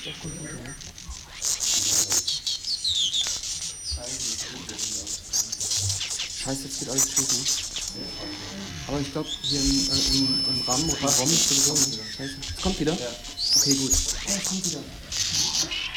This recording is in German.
auf Computer, ne? Scheiße, jetzt geht alles schief, ne? Aber ich glaube, hier im RAM und im ROM ist sowieso, ne? Scheiße. Es kommt wieder? Ja. Okay, gut. Es kommt wieder.